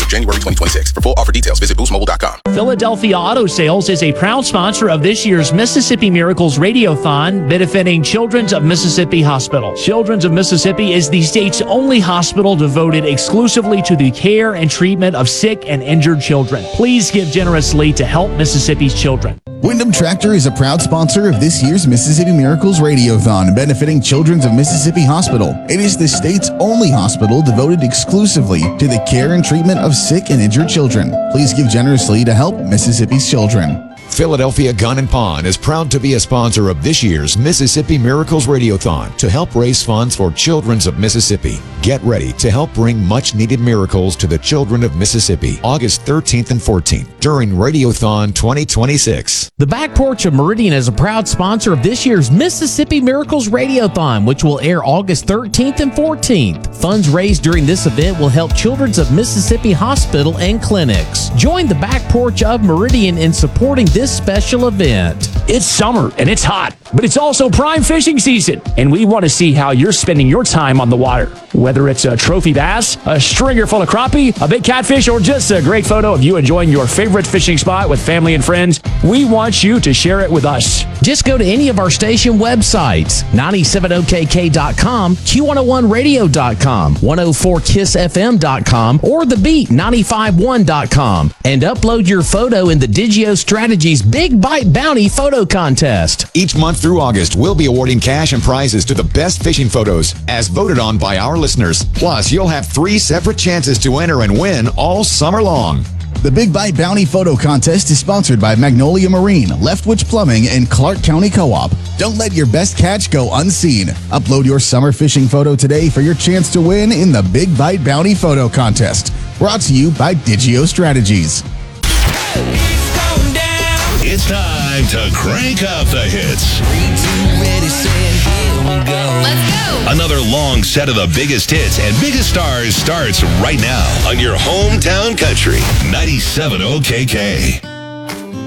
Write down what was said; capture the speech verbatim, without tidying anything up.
January twenty twenty-six. For full offer details, visit boost mobile dot com. Philadelphia Auto Sales is a proud sponsor of this year's Mississippi Miracles Radiothon, benefiting Children's of Mississippi Hospital. Children's of Mississippi is the state's only hospital devoted exclusively to the care and treatment of sick and injured children. Please give generously to help Mississippi's children. Wyndham Tractor is a proud sponsor of this year's Mississippi Miracles Radiothon, benefiting Children's of Mississippi Hospital. It is the state's only hospital devoted exclusively to the care and treatment of sick and injured children. Please give generously to help Mississippi's children. Philadelphia Gun and Pawn is proud to be a sponsor of this year's Mississippi Miracles Radiothon to help raise funds for Children's of Mississippi. Get ready to help bring much-needed miracles to the children of Mississippi, August thirteenth and fourteenth, during Radiothon twenty twenty-six. The Back Porch of Meridian is a proud sponsor of this year's Mississippi Miracles Radiothon, which will air August thirteenth and fourteenth. Funds raised during this event will help Children's of Mississippi Hospital and clinics. Join the Back Porch of Meridian in supporting this special event. It's summer and it's hot, but it's also prime fishing season, and we want to see how you're spending your time on the water. Whether it's a trophy bass, a stringer full of crappie, a big catfish, or just a great photo of you enjoying your favorite fishing spot with family and friends, we want you to share it with us. Just go to any of our station websites, nine seven O K K dot com, Q one oh one radio dot com, one oh four kiss F M dot com, or the beat ninety-five one dot com, and upload your photo in the Digio Strategies Big Bite Bounty Photo Contest. Each month through August, we'll be awarding cash and prizes to the best fishing photos, as voted on by our listeners. Plus, you'll have three separate chances to enter and win all summer long. The Big Bite Bounty Photo Contest is sponsored by Magnolia Marine, Leftwich Plumbing, and Clark County Co-op. Don't let your best catch go unseen. Upload your summer fishing photo today for your chance to win in the Big Bite Bounty Photo Contest. Brought to you by Digio Strategies. It's time to crank up the hits. Let's go. Another long set of the biggest hits and biggest stars starts right now on your hometown country, ninety-seven O K K.